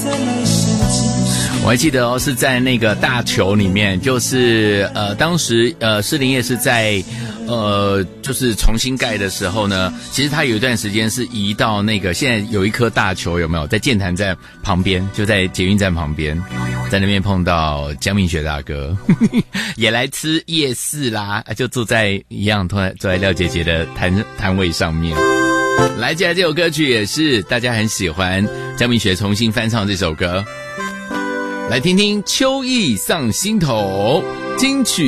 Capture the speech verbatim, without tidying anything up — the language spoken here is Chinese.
我还记得哦，是在那个大球里面，就是呃，当时呃，士林夜市在呃，就是重新盖的时候呢，其实它有一段时间是移到那个现在有一颗大球，有没有在剑潭站旁边，就在捷运站旁边，在那边碰到江明学大哥，也来吃夜市啦，就坐在一样坐在坐在廖姐姐的摊摊位上面。来，接下来这首歌曲也是大家很喜欢，江明学重新翻唱这首歌。来听听《秋意上心头》金曲。